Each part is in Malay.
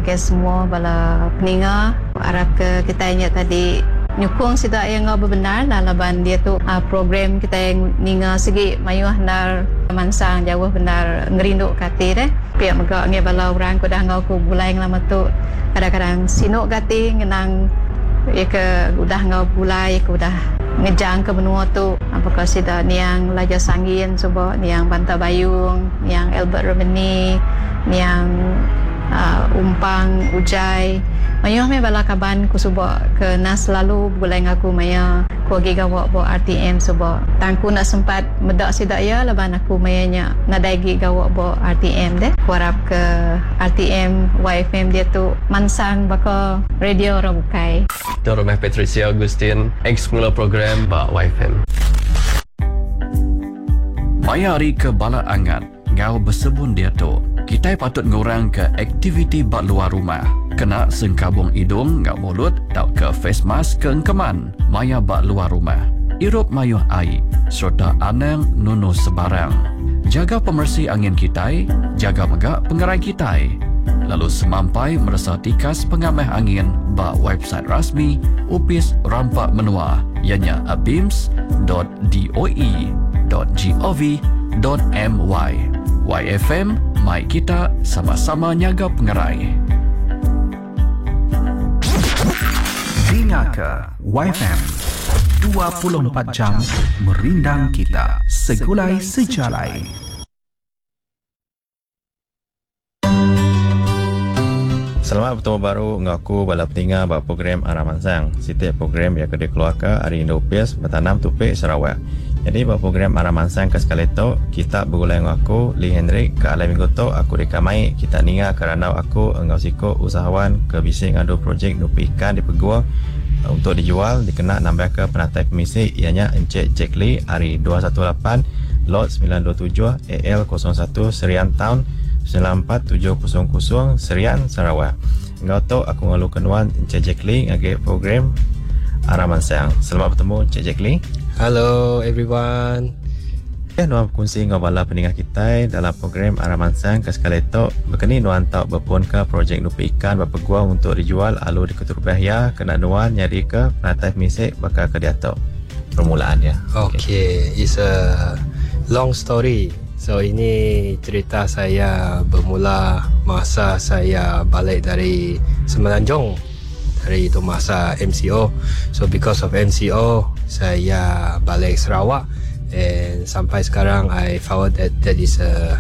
ke semua bala peninga. Harap ke kita ingat tadi nyukung sida yang benar laban dia tu program kita yang ninga segi mayuh nar mansang jauh benar ngerinduk kati deh. Pihak megak nge bala orang ko dah ngau ku bulai lama tu kadang-kadang sinuk kati ngenang ya ke udah ngau bulai ku dah ngejang ke benua tu apakah sida niang Laja Sangin coba niang Banta Bayung niang Albert Romani niang Umpang Ujai mayuh me bala kaban ku suba ke nas selalu bulai ngaku maya ku agi gawak bo RTM suba tangku nak sempat medak sida ya laban aku mayanya nadaigi gawak bo RTM deh ku harap ke RTM YFM dia tu mansang baka radio ora bukai Rumah Patricia Agustin ex mula program ba YFM. Mayari ke bala angat ngau bersebun dia tu kita patut ngurang ke aktiviti bak luar rumah. Kena sengkabung hidung ngak mulut tau ke face mask ke engkeman maya bak luar rumah. Irup mayuh air serta anang nunu sebarang. Jaga pemersih angin kita, jaga megak pengerai kita. Lalu semampai merasa tikas pengamah angin bak website rasmi UPIS Rampak Menua ianya abims.doe.gov.my. YFM, mai kita sama-sama nyaga pengerai. Dengar ke YFM 24 jam merindang kita segulai sejalai. Selamat bertemu baru ngaku bala peninga ba program Arah Mansang. Setiap program yang dikeluarkan hari Indopias bertanam tupik Sarawak. Jadi ba program Arah Mansang ke sekali tu kita bergulai ngaku Lee Hendrik ke alam minggu tu aku dikamai kita ninga kerana aku engau siko usahawan ke bising adu projek nupi ikan di Peguang untuk dijual dikena nambah ke penatai pemisi ianya Encik Jack Lee hari 218 lot 927 AL01 Serian Town 94700 Serian Sarawak. Engau tu aku ngalu kenuan Encik Jack Lee ngage program Arah Mansang. Selamat bertemu Encik Jack Lee. Hello everyone. Nuan berkongsi dengan bala pendengar kita dalam program Arah Mansang ke sekali itu berkini nuan tak berpun ke projek nupi ikan berpeguang untuk dijual alu di Ketur Bahia kena nuan nyari ke penatai misik bakal ke diatok permulaan dia. Okay, it's a long story. So ini cerita saya bermula masa saya balik dari Semenanjung. Hari itu masa MCO. So because of MCO saya balik Sarawak and sampai sekarang I found that is a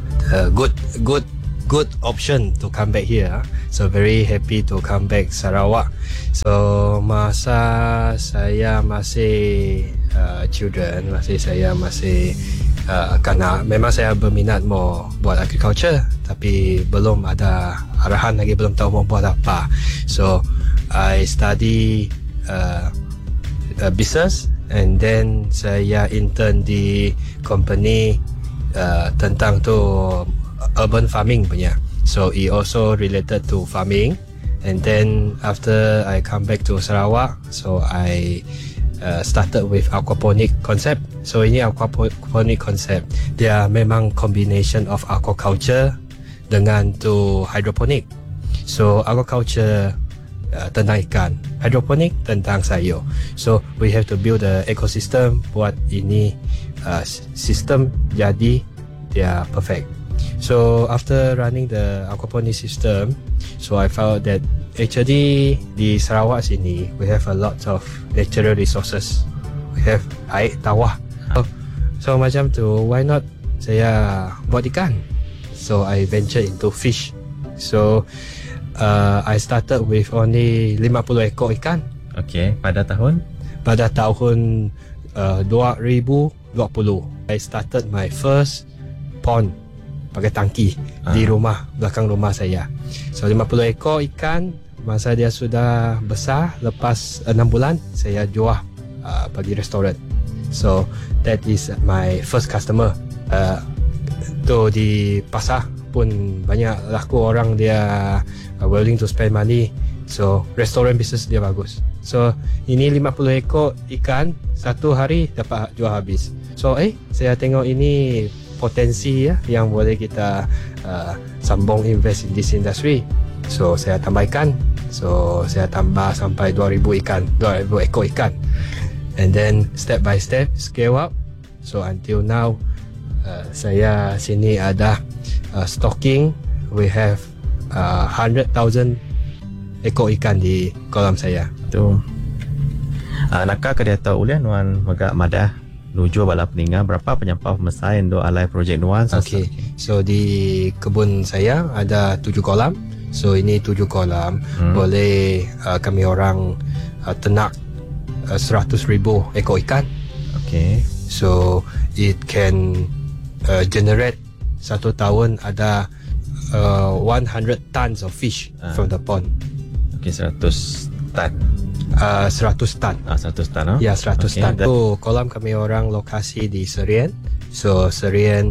good option to come back here. So very happy to come back Sarawak. So masa saya masih children, saya masih kerana memang saya berminat mau buat agriculture tapi belum ada arahan lagi, belum tahu mau buat apa. So I study business and then saya intern di company tentang tu urban farming punya. So it also related to farming. And then after I come back to Sarawak, so I started with aquaponic concept. So ini aquaponic concept dia memang combination of aquaculture dengan tu hydroponic. So aquaculture tentang ikan, hydroponic tentang sayur. So we have to build the ecosystem buat ini system jadi dia perfect. So after running the aquaponic system, so I found that actually di Sarawak sini we have a lot of natural resources. We have air tawar. So macam tu, why not saya buat ikan? So I venture into fish. So I started with only 50 ekor ikan. Okay, pada tahun? Pada tahun 2020. I started my first pond pakai tangki di rumah, belakang rumah saya. So 50 ekor ikan. Masa dia sudah besar, lepas 6 bulan saya jual bagi restoran. So that is my first customer. Tu di pasar pun banyak laku orang dia willing to spend money. So restaurant business dia bagus. So ini 50 ekor ikan satu hari dapat jual habis. So saya tengok ini potensi ya yang boleh kita sambung invest in this industry. So saya tambah ikan. So saya tambah sampai 2,000 ekor ikan. And then step by step scale up. So until now saya sini ada stocking. We have 100,000 ekor ikan di kolam saya. Tu. Nakah ke dia tahu ulian nuan megak madah nuju bala peninga berapa penyampau pemesain do alai projek nuan. Okay. So di kebun saya ada 7 kolam. So ini 7 kolam. Boleh kami orang ternak 100,000 ekor ikan. Okay. So it can generate satu tahun ada 100 tons of fish from the pond. Okay, 100 tan. 100 tan. 100 tan. Ya, 100 tan. So kolam kami orang lokasi di Serian. So Serian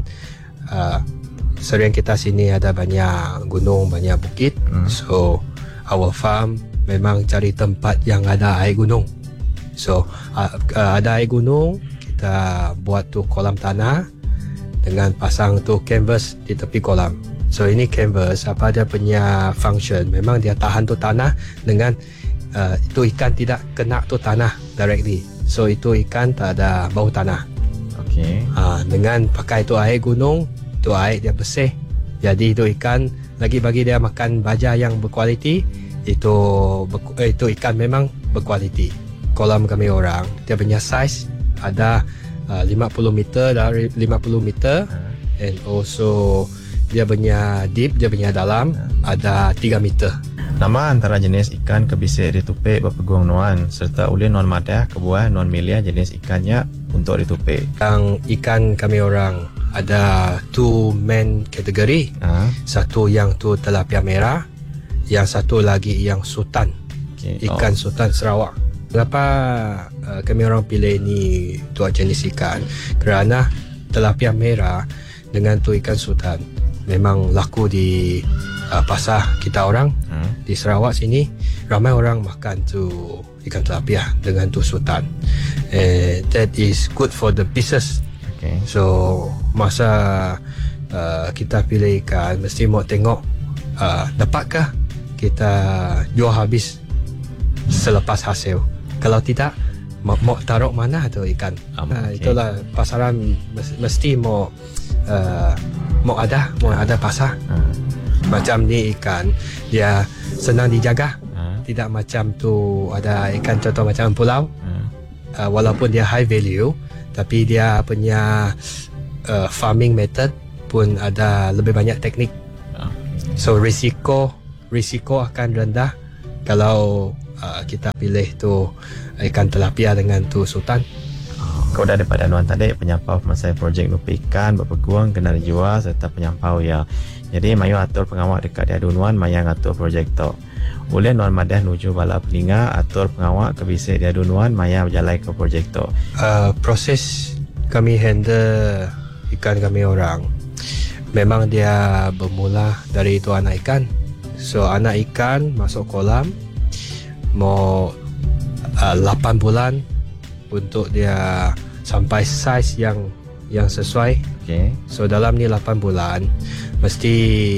kita sini ada banyak gunung, banyak bukit. So our farm memang cari tempat yang ada air gunung. So ada air gunung, kita buat tu kolam tanah dengan pasang tu canvas di tepi kolam. So ini canvas apa dia punya function, memang dia tahan tu tanah dengan itu ikan tidak kena tu tanah directly. So itu ikan tak ada bau tanah. Okay. Dengan pakai tu air gunung, tu air dia bersih. Jadi itu ikan lagi bagi dia makan baja yang berkualiti. Itu ikan memang berkualiti. Kolam kami orang dia punya size ada 50 meter dari 50 meter and also dia punya deep, dia punya dalam ada 3 meter. Nama antara jenis ikan kebisik ditupik berpeguang nuan serta ulin nuan madah kebuah nuan milih jenis ikannya untuk ditupik. Yang ikan kami orang ada 2 main kategori. Satu yang tu tilapia merah, yang satu lagi yang sultan. Okay. Ikan sultan Sarawak. Kenapa kami orang pilih ni dua jenis ikan? Kerana tilapia merah dengan tu ikan sultan memang laku di pasar kita orang di Sarawak sini. Ramai orang makan tu ikan tilapia dengan tu sultan. That is good for the pieces. Okay. So masa kita pilih ikan mesti mau tengok dapatkah kita jual habis selepas hasil. Kalau tidak mau taruh mana tu ikan. Okay. Itulah pasaran mesti mau ada pasar. Macam ni ikan dia senang dijaga. Tidak macam tu ada ikan contoh macam pulau. Walaupun dia high value tapi dia punya farming method pun ada lebih banyak teknik. So risiko akan rendah kalau kita pilih tu ikan tilapia dengan tu sultan. Kau dah daripada nuan tadi penyampau pemasai projek nupi ikan berpeguang kena dijual serta penyampau ya. Jadi mayu atur pengawal dekat dia nuan mayang atur projek tu. Boleh nuan madah nuju bala peninga atur pengawal kebisik dia nuan mayang berjalan ke projek tu. Proses kami handle ikan kami orang memang dia bermula dari itu anak ikan. So anak ikan masuk kolam mau 8 bulan untuk dia sampai saiz yang sesuai. Okay. So dalam ni 8 bulan mesti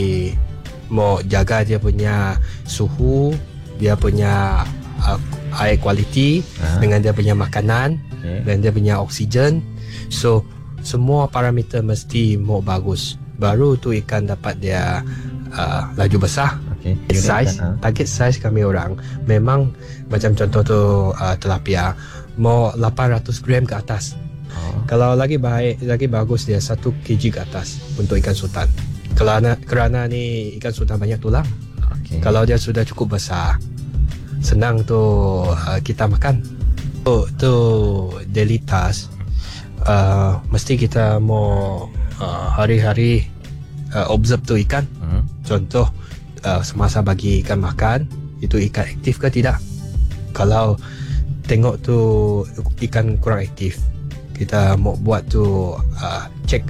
mau jaga dia punya suhu, dia punya air kualiti dengan dia punya makanan dan dia punya oksigen. So semua parameter mesti mau bagus. Baru tu ikan dapat dia laju besar. Okay. Target size kami orang memang macam contoh tu tilapia mau 800 gram ke atas. Kalau lagi baik, lagi bagus dia 1 kg ke atas untuk ikan sultan. Kerana ni ikan sultan banyak tulang. Okay. Kalau dia sudah cukup besar, senang tu kita makan. Tu daily task. Mesti kita mau hari-hari observe tu ikan. Contoh semasa bagi ikan makan, itu ikan aktif ke tidak. Kalau tengok tu ikan kurang aktif, kita mau buat tu check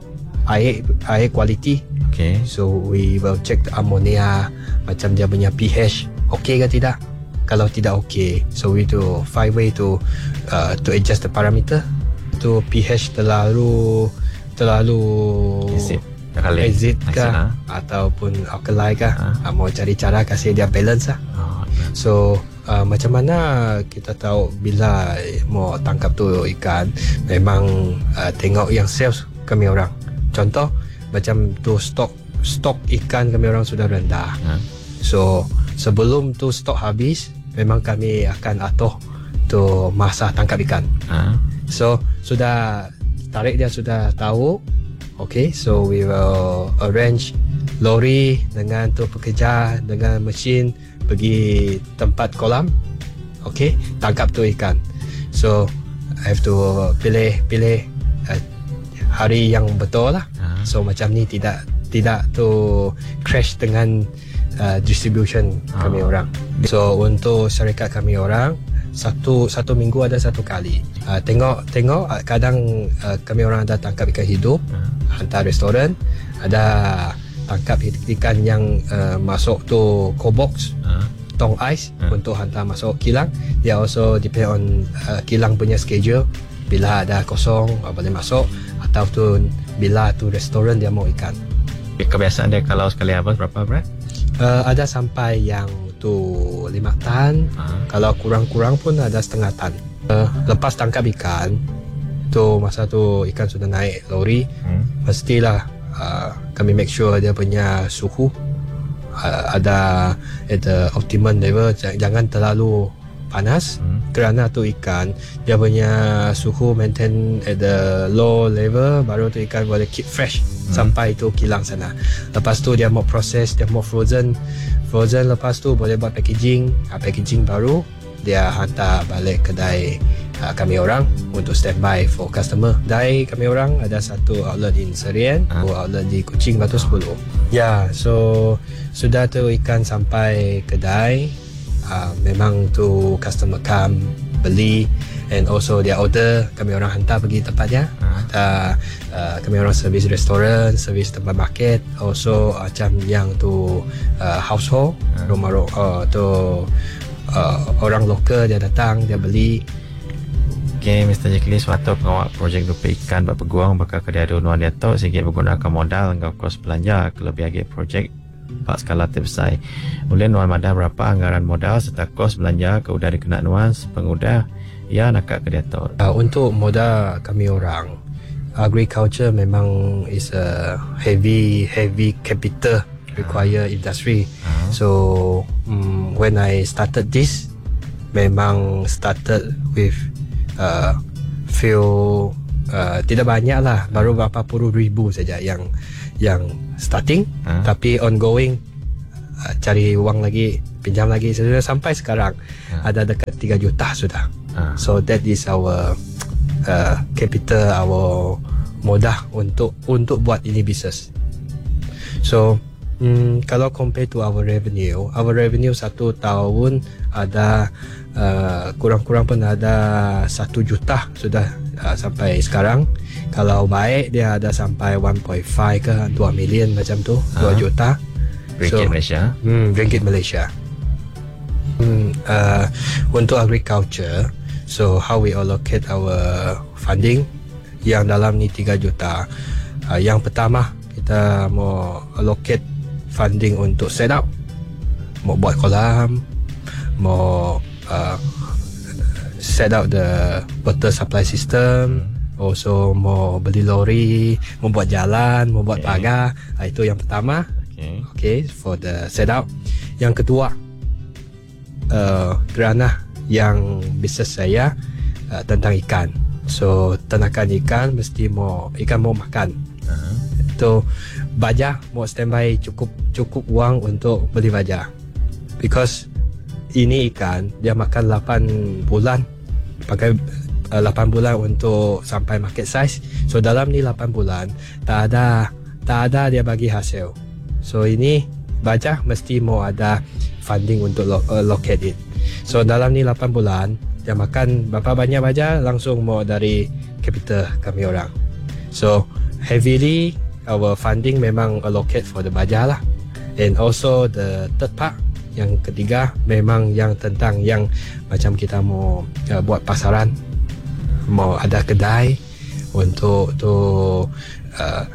air kualiti. Okay. So we will check the ammonia, macam dia punya pH okey ke tidak. Kalau tidak okey, so we do find way to adjust the parameter. Tu pH terlalu exit kah ataupun alkali kah, mau cari cara kasih dia balance lah. So macam mana kita tahu bila mau tangkap tu ikan, memang tengok yang sales kami orang. Contoh macam tu stok ikan kami orang sudah rendah. So sebelum tu stok habis, memang kami akan atur tu masa tangkap ikan. So sudah tarik dia sudah tahu. Okay, so we will arrange lori dengan tu pekerja dengan mesin pergi tempat kolam. Okay, tangkap tu ikan. So I have to pilih hari yang betul lah. So macam ni tidak tu crash dengan distribution kami orang. So untuk syarikat kami orang, satu minggu ada satu kali. Tengok kadang kami orang ada tangkap ikan hidup, hantar restoran, ada tangkap ikan yang masuk tu cold box, tong ais untuk hantar masuk kilang. Dia also depend on kilang punya schedule, bila ada kosong boleh masuk, ataupun bila tu restoran dia mau ikan. Kebiasaan dia kalau sekali habis berapa berat? Ada sampai yang tu 5 tan. Kalau kurang-kurang pun ada setengah tan. Lepas tangkap ikan tu, masa tu ikan sudah naik lori, pastilah kami make sure dia punya suhu ada at the optimum level, jangan terlalu panas, kerana tu ikan dia punya suhu maintain at the low level, baru tu ikan boleh keep fresh sampai tu kilang sana. Lepas tu dia mau proses, dia mau frozen, lepas tu boleh buat packaging baru dia hantar balik kedai kami orang untuk standby for customer. Kedai kami orang ada satu outlet di Serian, dua outlet di Kuching, Batu 10. Ya, so sudah tu ikan sampai kedai, memang tu customer come beli, and also dia order, kami orang hantar pergi tempatnya. Kami orang servis restoran, servis tempat market, also macam yang tu household, rumah tu orang lokal dia datang, dia beli. Okay, Mr. Jekli, suatu pengawal projek dupe ikan buat peguang bakal kedai dunuan dia tu sikit menggunakan modal dengan kos belanja kelebih lagi projek pak skala terbesar. Boleh nuan madah berapa anggaran modal serta kos belanja ke udah dikena nuan pengudah ya nakak kedai tu. Untuk modal kami orang, agriculture memang is a heavy capital require industry. So when I started this, memang started with few tidak banyak lah, baru berapa puluh ribu saja yang starting, tapi ongoing cari uang lagi, pinjam lagi, sudah sampai sekarang ada dekat 3 juta sudah. So that is our capital, our modal untuk buat ini bisnes. So kalau compare to our revenue satu tahun ada kurang-kurang pun ada 1 juta sudah sampai sekarang. Kalau baik dia ada sampai 1.5 ke 2 million macam tu, 2 juta Ringgit Malaysia. Ringgit Malaysia. Untuk agriculture, so how we allocate our funding yang dalam ni 3 juta. Yang pertama kita mau allocate funding untuk set up, mau buat kolam, mau set up the water supply system, also mau beli lori, mau buat jalan, mau buat pagar. Itu yang pertama. Okay, for the set up. Yang kedua, kerana yang bisnes saya tentang ikan. So ternakan ikan mesti ikan mau makan. Itu baja mau standby cukup uang untuk beli baja, because ini ikan dia makan 8 bulan, pakai 8 bulan untuk sampai market size. So dalam ni 8 bulan tak ada dia bagi hasil. So ini baja mesti mau ada funding untuk locate it. So dalam ni 8 bulan dia makan berapa banyak baja, langsung mau dari capital kami orang. So heavily our funding memang allocate for the baja lah. And also the third part, yang ketiga, memang yang tentang yang macam kita mau buat pasaran, mau ada kedai untuk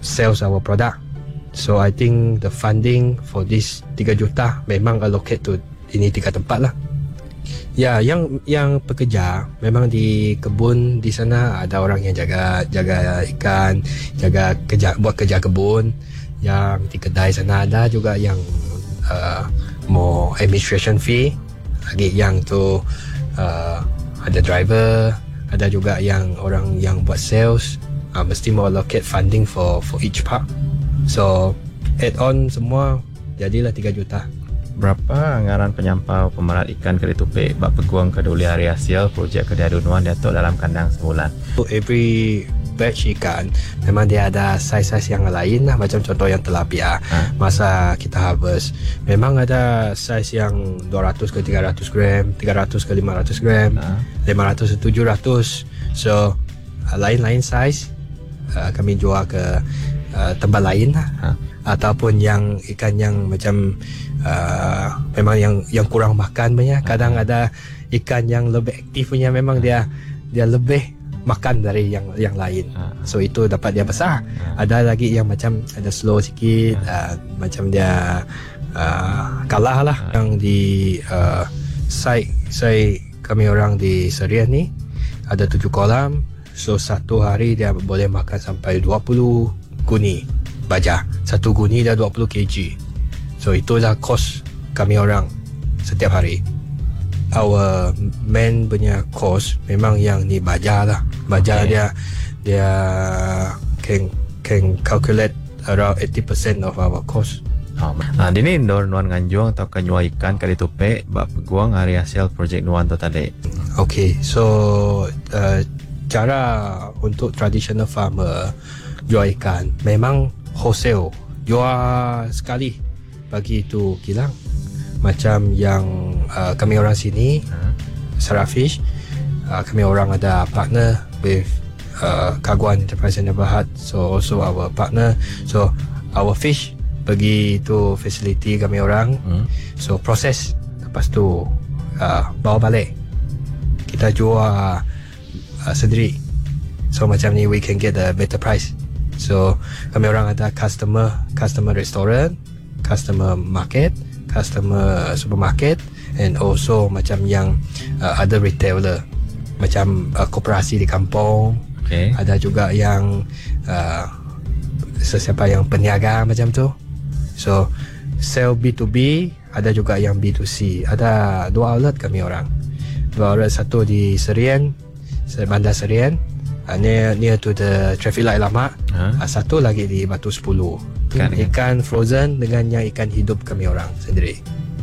sells our product. So I think the funding for this 3 juta memang allocate to ini 3 tempat lah. Ya, yang pekerja memang di kebun di sana ada orang yang jaga ikan, buat kerja kebun. Yang di kedai sana ada juga yang more administration fee. Lagi yang tu ada driver, ada juga yang orang yang buat sales. Mesti mau allocate funding for each part. So add on semua jadilah 3 juta. Berapa anggaran penyampau pemerat ikan kedai tupik bak peguang keduli hari hasil projek kedai adunuan Datuk dalam kandang sebulan? So every batch ikan memang dia ada saiz-saiz yang lain lah. Macam contoh yang tilapia, masa kita harvest memang ada saiz yang 200 ke 300 gram, 300 ke 500 gram, 500 ke 700. So lain-lain saiz kami jual ke tempat lain lah. Ataupun yang ikan yang macam memang yang kurang makan punya. Kadang ada ikan yang lebih aktif punya, memang dia lebih makan dari yang lain. So itu dapat dia besar. Ada lagi yang macam ada slow sikit, macam dia kalah lah. Yang di site kami orang di Serian ni ada 7 kolam. So satu hari dia boleh makan sampai 20 guni baja. Satu guni dah 20 kg. So itulah kos kami orang setiap hari. Our main punya cost memang yang ni baja lah. Baja dia can calculate around 80% of our cost. Dini indor nuan nganjuang atau kenyua ikan kali tupik bak peguang hari hasil projek nuan tu tadi. Okay, so cara untuk traditional farmer jual ikan memang wholesale, jual sekali bagi itu kilang. Macam yang kami orang sini Sarafish, kami orang ada partner with Kaguan Enterprise and Berhad, so also our partner. So our fish pergi tu facility kami orang, so proses, lepas tu bawa balik, kita jual sendiri. So macam ni we can get a better price. So kami orang ada customer restaurant, customer market, customer supermarket, and also macam yang ada retailer macam koperasi di kampung. Ada juga yang sesiapa yang peniaga macam tu. So sell B2B, ada juga yang B2C. Ada 2 outlet kami orang. 2 outlet, satu di Serian, Bandar Serian, near to the traffic light lama. Satu lagi di Batu 10. Ikan frozen dengan yang ikan hidup kami orang sendiri.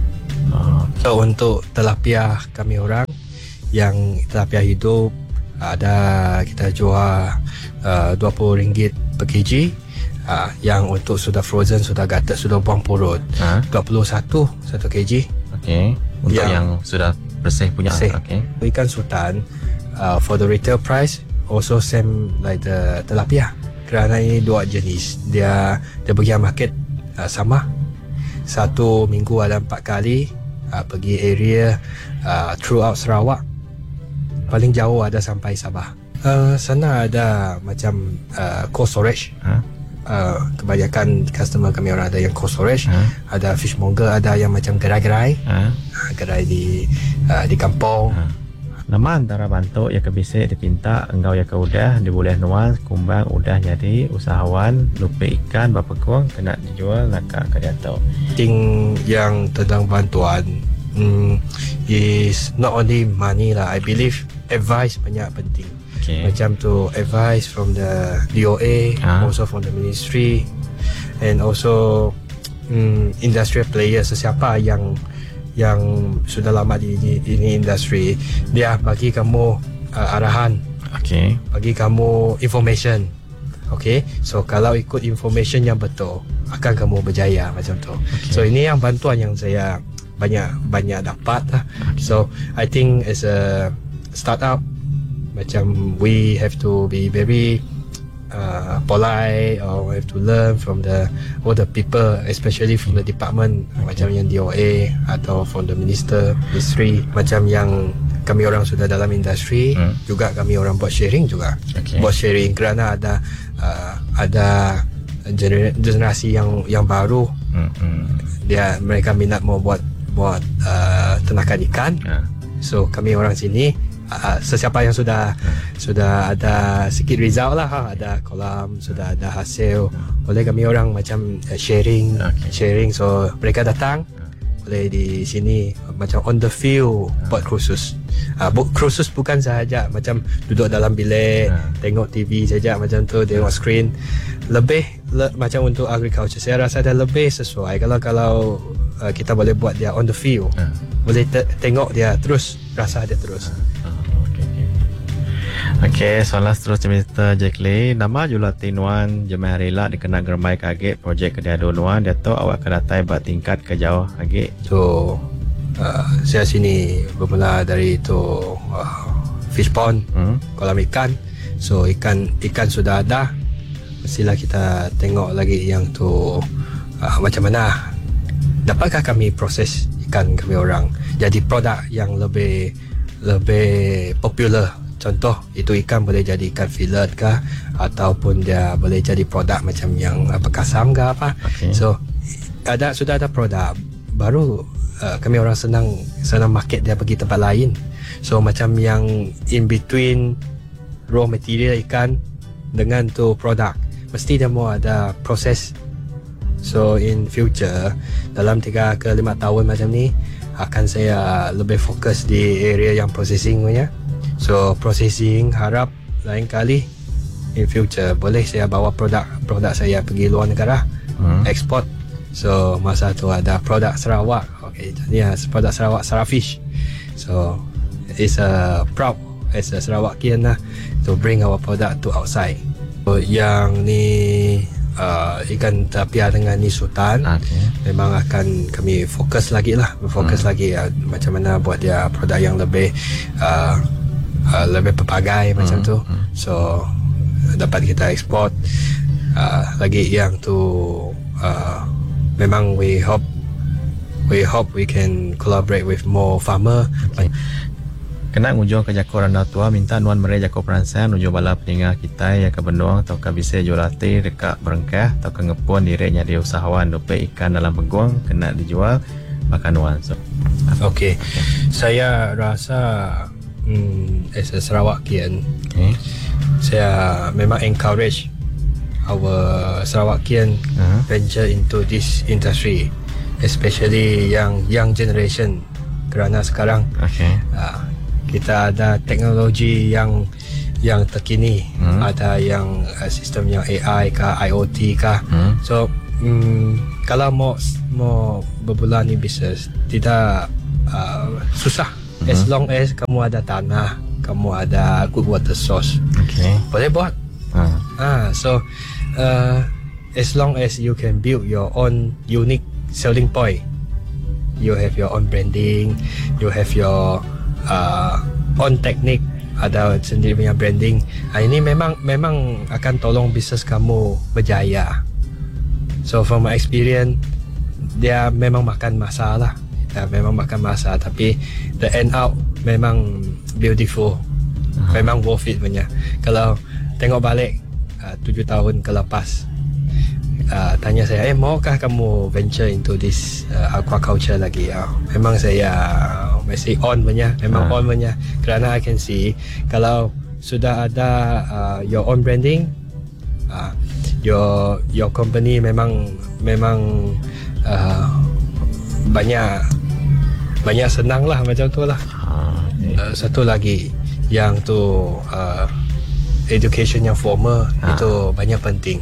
So untuk tilapia kami orang, yang tilapia hidup ada kita jual RM20 per kg. Yang untuk sudah frozen, sudah gatal, sudah buang purut, 21 1 kg. Untuk yang sudah bersih punya. Ikan sultan for the retail price also same like the tilapia. Kerana ini 2 jenis, dia pergi market sama. Satu minggu ada 4 kali pergi area throughout Sarawak. Paling jauh ada sampai Sabah. Sana ada macam cold storage. Kebanyakan customer kami orang ada yang cold storage, ada fishmonger, ada yang macam gerai-gerai, gerai di kampung. Nama antara bantu ya kebisik dipinta engkau ya keudah diboleh nuan kumbang udah jadi usahawan lupa ikan bapa kuang kena dijual nakak ke Datuk. Ting yang tentang bantuan is not only money lah. I believe advice banyak penting. Macam tu advice from the DOA, also from the ministry, and also industrial players, sesiapa yang sudah lama di ini industri, dia bagi kamu arahan, bagi kamu information. So kalau ikut information yang betul, akan kamu berjaya macam tu. So ini yang bantuan yang saya banyak dapat lah. So I think as a startup, macam we have to be very polite, or we have to learn from all the people, especially from the department, macam yang DOA atau from the ministry, macam yang kami orang sudah dalam industri, juga kami orang buat sharing juga. Buat sharing kerana ada generasi yang baru. Mereka minat mau buat ternakan ikan. So kami orang sini, sesiapa yang sudah ada sikit result lah, ada kolam, sudah ada hasil, boleh kami orang macam sharing. So mereka datang, boleh di sini macam on the field buat kursus. Kursus bukan sahaja macam duduk dalam bilik tengok TV saja macam tu, tengok screen. Macam untuk agriculture saya rasa dia lebih sesuai kalau kita boleh buat dia on the field. Boleh tengok dia terus, rasa dia terus. Okey, soalan seterusnya Mr. Jackley. Nama Jullatin Wan Jemaah Rela dikenal germai kaget projek Kedia Nuan. Dia tahu awak akan datang buat tingkat ke jauh kaget. So saya sini bermula dari tu fish pond, kolam ikan. So ikan sudah ada, mestilah kita tengok lagi yang tu macam mana dapatkah kami proses ikan kami orang jadi produk yang lebih popular. Contoh itu ikan boleh jadi ikan fillet kah, ataupun dia boleh jadi produk macam yang kasam ke apa. So sudah ada produk baru, kami orang senang market dia pergi tempat lain. So macam yang in between raw material ikan dengan tu produk, mesti dia mau ada proses. So in future dalam 3 ke 5 tahun macam ni akan saya lebih fokus di area yang processing punya. So processing harap lain kali in future boleh saya bawa produk saya pergi luar negara, export. So masa tu ada produk Sarawak. Okay, jadi produk Sarawak Sarafish. So it's a proud as a Sarawakian lah to bring our product to outside. So yang ni ikan tapia dengan ni sultan, memang akan kami fokus lagi lah, lagi macam mana buat dia produk yang lebih pelbagai macam tu. So dapat kita ekspor lagi yang tu. Memang we hope we can collaborate with more farmer. Kena ngujung ke Jako Randa Tua, minta nuan mere Jako Peransang nuju bala peningah kita yang ke Benong atau ke bisa Julati dekat Berengkah atau ke Ngepun dirinya di usahawan dope ikan dalam peguang kena dijual makan nuan. So okay. Saya rasa as a Sarawakian, saya memang encourage our Sarawakian venture into this industry, especially young generation, kerana sekarang kita ada teknologi yang terkini, ada yang sistem yang AI kah, IoT kah. So kalau mau bermula ni bisnes tidak susah, as long as kamu ada tanah, kamu ada good water source, boleh buat. So as long as you can build your own unique selling point, you have your own branding, you have your own technique, ada sendiri punya branding. Ini memang akan tolong bisnes kamu berjaya. So from my experience, dia memang makan masa lah, tapi the end out memang beautiful, memang worth it punya. Kalau tengok balik 7 tahun ke lepas, tanya saya, maukah kamu venture into this aquaculture lagi? Memang saya masih on punya, on punya, kerana I can see kalau sudah ada your own branding, your company memang banyak senang lah macam tu lah. Satu lagi yang tu education yang formal itu banyak penting.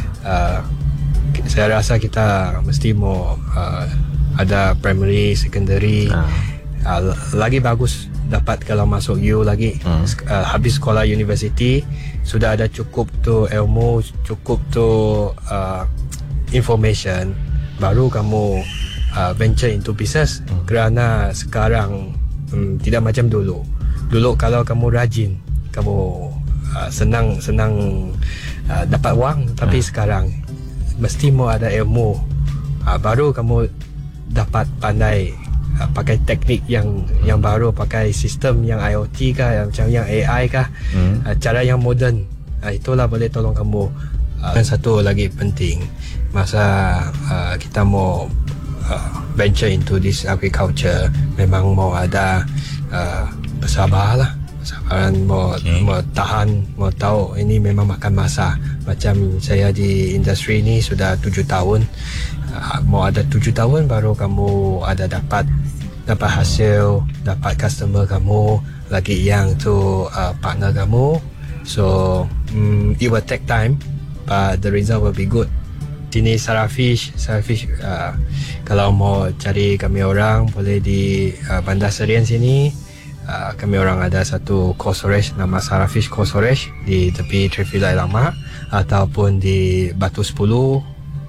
Saya rasa kita mesti mau ada primary, secondary. Lagi bagus dapat kalau masuk U lagi, habis sekolah university sudah ada cukup tu ilmu, cukup tu information, baru kamu venture into business. Kerana sekarang tidak macam dulu kalau kamu rajin, kamu senang dapat wang. Tapi sekarang mesti mau ada ilmu, baru kamu dapat pandai pakai teknik yang baru, pakai sistem yang IoT kah, macam yang AI kah, cara yang moden. Itulah boleh tolong kamu Satu lagi penting, masa kita mau venture into this agriculture, memang mau ada bersabar lah. Kesabaran, mau tahan, mau tahu ini memang makan masa. Macam saya di industri ni sudah 7 tahun. Mau ada 7 tahun baru kamu ada dapat hasil, dapat customer kamu, lagi yang tu partner kamu. So it will take time, but the result will be good. Sini Sarafish, kalau mau cari kami orang boleh di Bandar Serian sini. Kami orang ada satu cold storage nama Sarafish Cold Storage di tepi traffic light lama, ataupun di Batu 10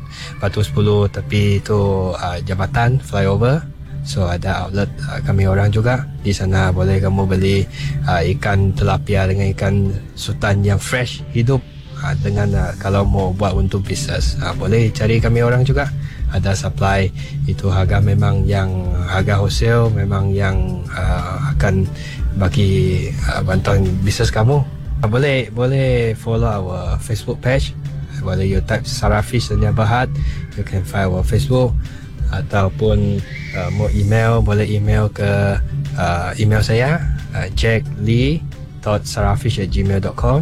tepi itu jambatan flyover. So ada outlet kami orang juga di sana. Boleh kamu beli ikan tilapia dengan ikan sultan yang fresh, hidup. Dengan kalau mau buat untuk bisnes, boleh cari kami orang juga. Ada supply, itu harga memang yang harga wholesale, memang yang akan bagi bantuan bisnes kamu. Boleh follow our Facebook page. Boleh you type Sarafish Sdn Bhd, you can find our Facebook. Ataupun mau email, boleh email ke email saya jacklee.sarafish@gmail.com,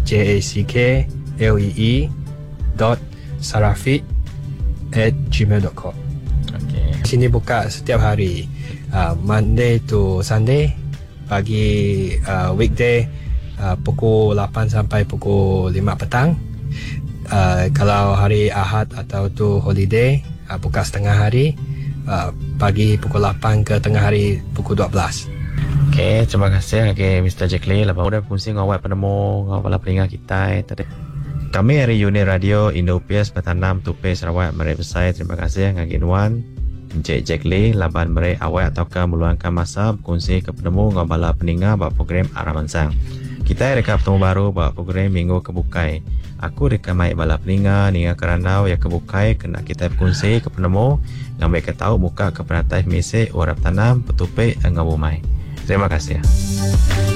jacklee.sarafish@gmail.com. Okay. Sini buka setiap hari, Monday to Sunday, pagi weekday pukul 8 sampai pukul 5 petang. Kalau hari Ahad atau tu holiday, buka setengah hari, pagi pukul 8 ke tengah hari pukul 12. Okay, terima kasih Mr. Jack Lee lepas udah berkongsi dengan awak penemu dengan pelinga kita tadi. Kami dari unit radio Indo-PS Bertanam Tupai Sarawak Merai Besar. Terima kasih ngagi Nuan Encik Jack Lee laban merai awak ataukah meluangkan masa berkongsi ke penemu dengan bala peninga buat program Aramansang. Kita rekap bertemu baru buat program Minggu Kebukai. Aku rekamai bala peninga ninga keranau yang kebukai kena kita berkongsi ke penemu yang mereka tahu muka ke penatai mesej warap tanam petupai dengan bumai. Terima kasih.